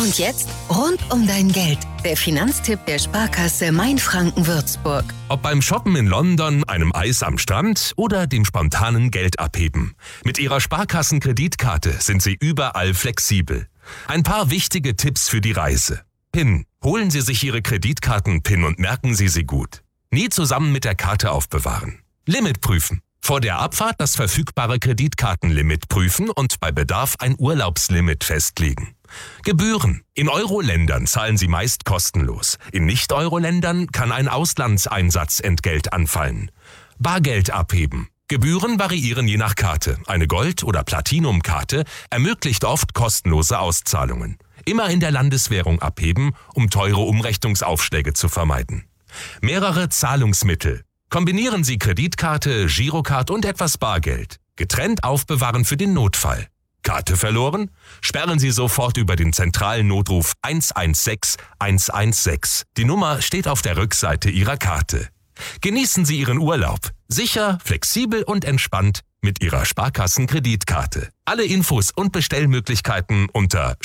Und jetzt rund um dein Geld. Der Finanztipp der Sparkasse Mainfranken-Würzburg. Ob beim Shoppen in London, einem Eis am Strand oder dem spontanen Geld abheben. Mit Ihrer Sparkassenkreditkarte sind Sie überall flexibel. Ein paar wichtige Tipps für die Reise. PIN. Holen Sie sich Ihre Kreditkarten-PIN und merken Sie sie gut. Nie zusammen mit der Karte aufbewahren. Limit prüfen. Vor der Abfahrt das verfügbare Kreditkartenlimit prüfen und bei Bedarf ein Urlaubslimit festlegen. Gebühren. In Euro-Ländern zahlen Sie meist kostenlos. In Nicht-Euro-Ländern kann ein Auslandseinsatzentgelt anfallen. Bargeld abheben. Gebühren variieren je nach Karte. Eine Gold- oder Platinum-Karte ermöglicht oft kostenlose Auszahlungen. Immer in der Landeswährung abheben, um teure Umrechnungsaufschläge zu vermeiden. Mehrere Zahlungsmittel. Kombinieren Sie Kreditkarte, Girocard und etwas Bargeld. Getrennt aufbewahren für den Notfall. Karte verloren? Sperren Sie sofort über den zentralen Notruf 116 116. Die Nummer steht auf der Rückseite Ihrer Karte. Genießen Sie Ihren Urlaub. Sicher, flexibel und entspannt mit Ihrer Sparkassenkreditkarte. Alle Infos und Bestellmöglichkeiten unter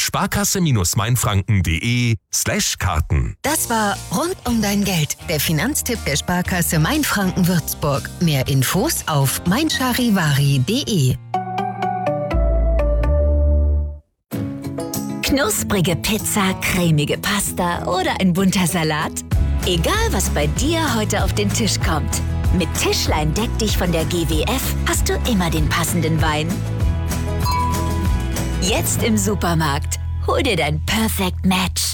sparkasse-mainfranken.de/Karten. Das war rund um dein Geld. Der Finanztipp der Sparkasse Mainfranken-Würzburg. Mehr Infos auf meincharivari.de. Knusprige Pizza, cremige Pasta oder ein bunter Salat? Egal, was bei dir heute auf den Tisch kommt. Mit Tischlein deck dich von der GWF hast du immer den passenden Wein. Jetzt im Supermarkt. Hol dir dein Perfect Match.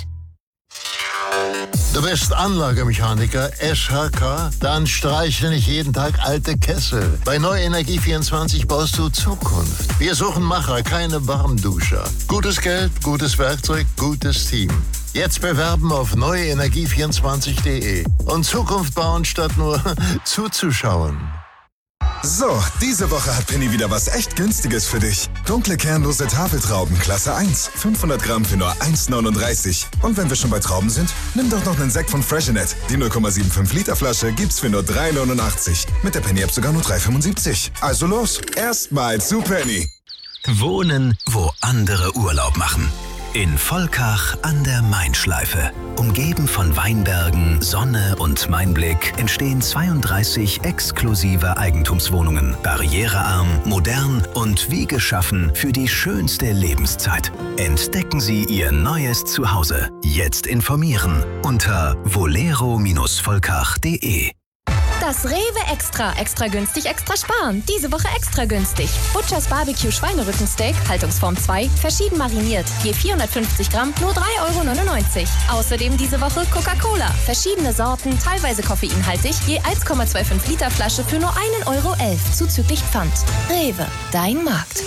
Du bist Anlagemechaniker, SHK? Dann streichle nicht jeden Tag alte Kessel. Bei Neue Energie 24 baust du Zukunft. Wir suchen Macher, keine Warmduscher. Gutes Geld, gutes Werkzeug, gutes Team. Jetzt bewerben auf neuenergie24.de und Zukunft bauen, statt nur zuzuschauen. So, diese Woche hat Penny wieder was echt Günstiges für dich. Dunkle kernlose Tafeltrauben, Klasse 1. 500 Gramm für nur 1,39. Und wenn wir schon bei Trauben sind, nimm doch noch einen Sekt von Freshenet. Die 0,75 Liter Flasche gibt's für nur 3,89. Mit der Penny-App sogar nur 3,75. Also los, erstmal zu Penny. Wohnen, wo andere Urlaub machen. In Volkach an der Mainschleife. Umgeben von Weinbergen, Sonne und Mainblick entstehen 32 exklusive Eigentumswohnungen. Barrierearm, modern und wie geschaffen für die schönste Lebenszeit. Entdecken Sie Ihr neues Zuhause. Jetzt informieren unter volero-volkach.de. Das Rewe extra günstig, extra sparen. Diese Woche extra günstig. Butchers Barbecue Schweinerückensteak, Haltungsform 2, verschieden mariniert. Je 450 Gramm, nur 3,99 €. Außerdem diese Woche Coca-Cola. Verschiedene Sorten, teilweise koffeinhaltig, je 1,25 Liter Flasche für nur 1,11 € zuzüglich Pfand. Rewe, dein Markt.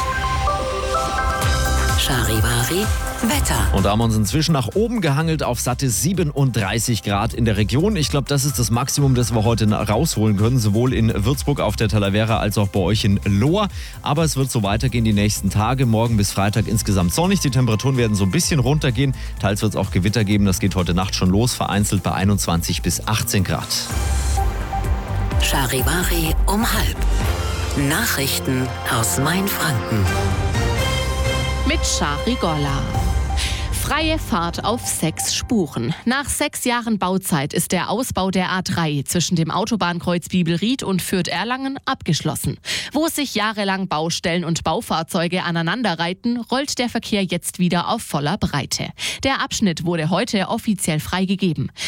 Charivari Wetter. Und da haben wir uns inzwischen nach oben gehangelt auf satte 37 Grad in der Region. Ich glaube, das ist das Maximum, das wir heute rausholen können, sowohl in Würzburg auf der Talavera als auch bei euch in Lohr. Aber es wird so weitergehen die nächsten Tage. Morgen bis Freitag insgesamt sonnig. Die Temperaturen werden so ein bisschen runtergehen. Teils wird es auch Gewitter geben. Das geht heute Nacht schon los, vereinzelt bei 21 bis 18 Grad. Charivari um 12:30. Nachrichten aus Mainfranken. Mit Shari Golla. Freie Fahrt auf 6 Spuren. Nach 6 Jahren Bauzeit ist der Ausbau der A3 zwischen dem Autobahnkreuz Bibelried und Fürth-Erlangen abgeschlossen. Wo sich jahrelang Baustellen und Baufahrzeuge aneinanderreihten, rollt der Verkehr jetzt wieder auf voller Breite. Der Abschnitt wurde heute offiziell freigegeben.